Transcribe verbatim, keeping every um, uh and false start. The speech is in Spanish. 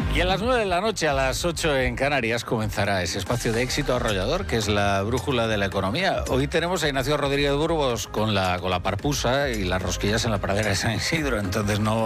Y a las nueve de la noche, a las ocho en Canarias, comenzará ese espacio de éxito arrollador que es la brújula de la economía. Hoy tenemos a Ignacio Rodríguez Burgos con la, con la parpusa y las rosquillas en la pradera de San Isidro, entonces no